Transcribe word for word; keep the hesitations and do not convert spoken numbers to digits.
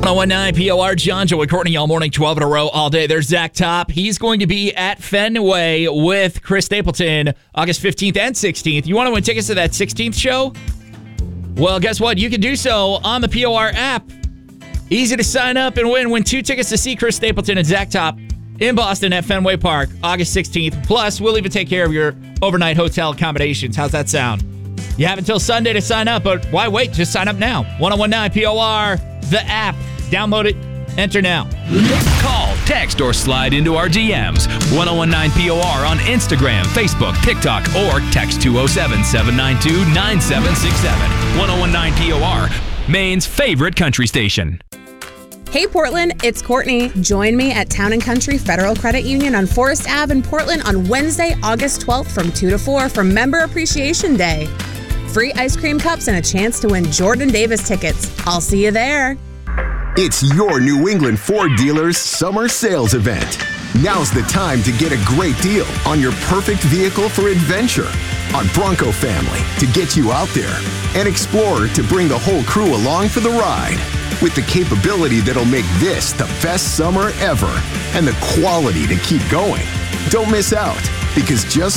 one oh one point nine P O R, John, Joey, Courtney, all morning, twelve in a row, all day. There's Zach Top. He's going to be at Fenway with Chris Stapleton August fifteenth and sixteenth. You want to win tickets to that sixteenth show? Well, guess what? You can do so on the P O R app. Easy to sign up and win. Win two tickets to see Chris Stapleton and Zach Top in Boston at Fenway Park August sixteenth. Plus, we'll even take care of your overnight hotel accommodations. How's that sound? You have until Sunday to sign up, but why wait? Just sign up now. one oh one point nine P O R, the app. Download it. Enter now. Call, text, or slide into our D Ms. one oh one point nine P O R on Instagram, Facebook, TikTok, or text two oh seven, seven nine two, nine seven six seven. one oh one point nine P O R, Maine's favorite country station. Hey Portland, it's Courtney. Join me at Town and Country Federal Credit Union on Forest Ave in Portland on Wednesday, August twelfth from two to four for Member Appreciation Day. Free ice cream cups and a chance to win Jordan Davis tickets. I'll see you there. It's your New England Ford dealer's summer sales event. Now's the time to get a great deal on your perfect vehicle for adventure, on Bronco Family to get you out there, and Explorer to bring the whole crew along for the ride. With the capability that'll make this the best summer ever and the quality to keep going. Don't miss out, because just